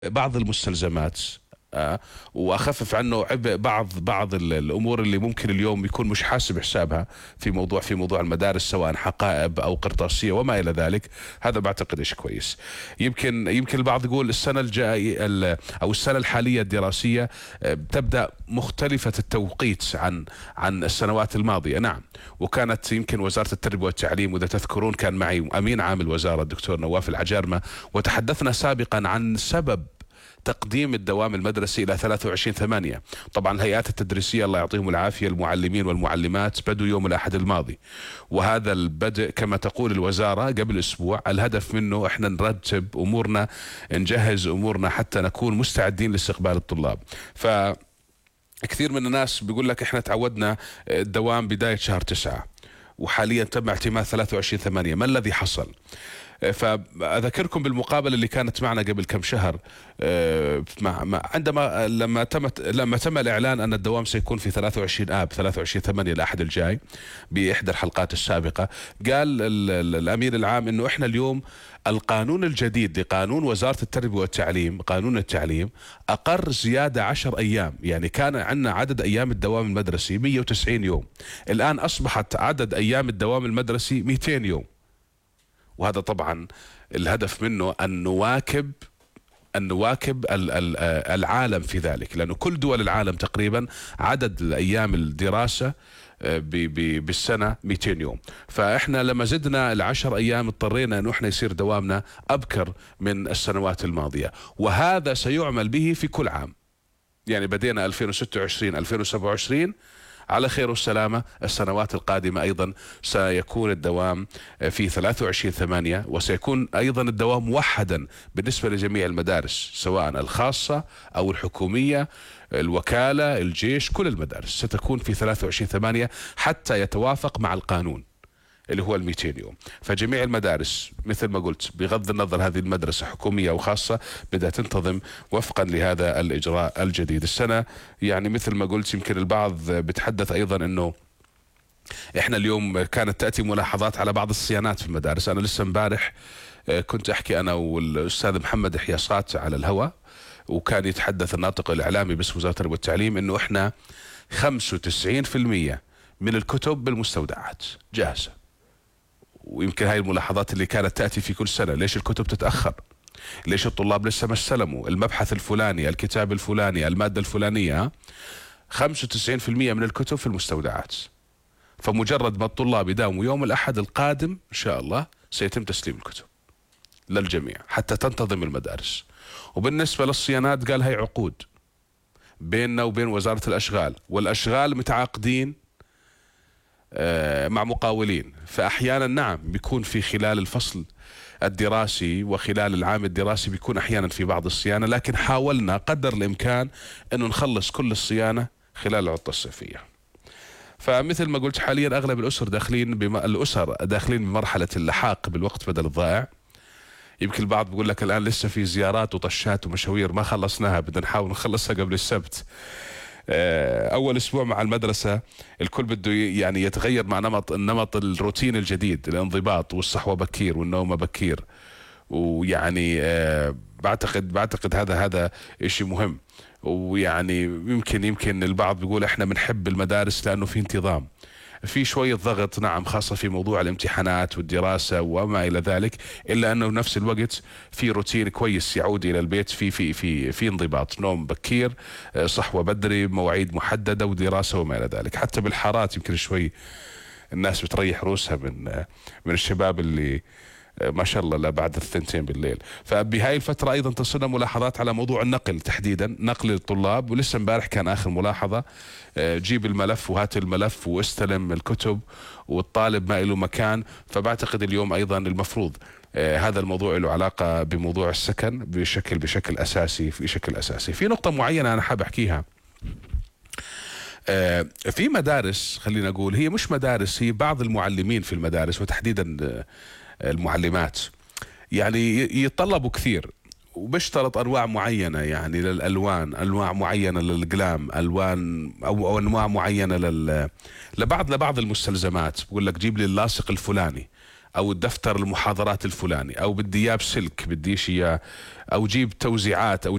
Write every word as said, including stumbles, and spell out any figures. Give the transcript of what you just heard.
بعض المستلزمات، آه، واخفف عنه عبء بعض بعض ال- الامور اللي ممكن اليوم يكون مش حاسب حسابها في موضوع في موضوع المدارس، سواء حقائب او قرطاسيه وما الى ذلك. هذا بعتقد شيء كويس. يمكن يمكن البعض يقول السنه الجاي ال- او السنه الحاليه الدراسيه آه، بتبدا مختلفه التوقيت عن عن السنوات الماضيه. نعم، وكانت يمكن وزاره التربيه والتعليم، واذا تذكرون كان معي امين عام الوزاره الدكتور نواف العجارمه، وتحدثنا سابقا عن سبب تقديم الدوام المدرسي إلى ثلاثة وعشرين ثمانية. طبعا الهيئات التدريسية الله يعطيهم العافية، المعلمين والمعلمات، بدوا يوم الأحد الماضي، وهذا البدء كما تقول الوزارة قبل أسبوع. الهدف منه إحنا نرتب أمورنا، نجهز أمورنا حتى نكون مستعدين لاستقبال الطلاب. ف كثير من الناس بيقول لك احنا تعودنا الدوام بداية شهر تسعة، وحاليا تم اعتماد ثلاثة وعشرين ثمانية. ما الذي حصل؟ فأذكركم بالمقابلة اللي كانت معنا قبل كم شهر، آه، مع مع- عندما لما تم لما تم الإعلان أن الدوام سيكون في ثلاثة وعشرين آب ثلاثة وعشرين ثمانية الأحد الجاي بإحدى الحلقات السابقة. قال ال- ال- الأمير العام إنه إحنا اليوم القانون الجديد لقانون وزارة التربية والتعليم، قانون التعليم، أقر زيادة عشر أيام. يعني كان عندنا عدد أيام الدوام المدرسي مئة وتسعين يوم، الآن أصبحت عدد أيام الدوام المدرسي مئتين يوم. وهذا طبعا الهدف منه أن نواكب أن نواكب ال- ال- العالم في ذلك، لأنه كل دول العالم تقريبا عدد الأيام الدراسة آه، ب- ب- بالسنة مئتين يوم. فإحنا لما زدنا العشر أيام اضطرينا أنه إحنا يصير دوامنا أبكر من السنوات الماضية، وهذا سيعمل به في كل عام. يعني بدينا ألفين وستة وعشرين ألفين وسبعة وعشرين على خير والسلامة. السنوات القادمة أيضا سيكون الدوام في ثلاثة وعشرين ثمانية، وسيكون أيضا الدوام موحدا بالنسبة لجميع المدارس، سواء الخاصة أو الحكومية، الوكالة، الجيش، كل المدارس ستكون في ثلاثة وعشرين ثمانية حتى يتوافق مع القانون اللي هو المئتين يوم. فجميع المدارس مثل ما قلت، بغض النظر هذه المدرسة حكومية أو خاصة، بدها تنتظم وفقا لهذا الإجراء الجديد. السنة يعني مثل ما قلت، يمكن البعض بتحدث أيضا أنه إحنا اليوم كانت تأتي ملاحظات على بعض الصيانات في المدارس. أنا لسه امبارح آه، كنت أحكي أنا والأستاذ محمد حياصات على الهواء، وكان يتحدث الناطق الإعلامي باسم وزارة التربية والتعليم أنه إحنا خمسة وتسعين بالمئة من الكتب بالمستودعات جاهزة. ويمكن هاي الملاحظات اللي كانت تأتي في كل سنة، ليش الكتب تتأخر؟ ليش الطلاب لسه ما استلموا المبحث الفلاني، الكتاب الفلاني، المادة الفلانية؟ خمسة وتسعين بالمئة من الكتب في المستودعات. فمجرد ما الطلاب يداوموا يوم الأحد القادم إن شاء الله سيتم تسليم الكتب للجميع حتى تنتظم المدارس. وبالنسبة للصيانات قال هي عقود بيننا وبين وزارة الأشغال، والأشغال متعاقدين آه، مع مقاولين. فأحيانا نعم بيكون في خلال الفصل الدراسي وخلال العام الدراسي بيكون أحيانا في بعض الصيانة، لكن حاولنا قدر الإمكان أنه نخلص كل الصيانة خلال العطلة الصيفية. فمثل ما قلت حاليا أغلب الأسر داخلين بم... الأسر داخلين بمرحلة اللحاق بالوقت بدل الضائع. يمكن البعض بيقول لك الآن لسه في زيارات وطشات ومشاوير ما خلصناها، بدنا نحاول نخلصها قبل السبت. اول اسبوع مع المدرسه الكل بده يعني يتغير مع نمط النمط الروتين الجديد، الانضباط والصحوه بكير والنوم بكير. ويعني آه، بعتقد بعتقد هذا هذا شيء مهم. ويعني يمكن يمكن البعض بيقول احنا بنحب المدارس لانه في انتظام، في شوية ضغط نعم، خاصة في موضوع الامتحانات والدراسة وما إلى ذلك، إلا أنه نفس الوقت في روتين كويس يعود إلى البيت، في في في في انضباط، نوم بكير، آه، صحوة بدري، مواعيد محددة، ودراسة وما إلى ذلك. حتى بالحارات يمكن شوي الناس بتريح روسها من آه، من الشباب اللي ما شاء الله لا بعد الثنتين بالليل. فبهاي الفترة أيضا تصلنا ملاحظات على موضوع النقل تحديدا، نقل الطلاب. ولسه امبارح كان آخر ملاحظة، آه، جيب الملف وهات الملف واستلم الكتب، والطالب ما له مكان. فبعتقد اليوم أيضا المفروض آه، هذا الموضوع له علاقة بموضوع السكن بشكل بشكل أساسي في شكل أساسي. في نقطة معينة أنا حاب أحكيها. آه، في مدارس خلينا نقول هي مش مدارس، هي بعض المعلمين في المدارس وتحديدا آه، المعلمات يعني يتطلبوا كثير، وبيشترط انواع معينه يعني للالوان، انواع معينه للقلام، الوان او, أو انواع معينه لل لبعض لبعض المستلزمات. بقول لك جيب لي اللاصق الفلاني، او الدفتر المحاضرات الفلاني، او بدي اياه بسلك بديش اياه، او جيب توزيعات او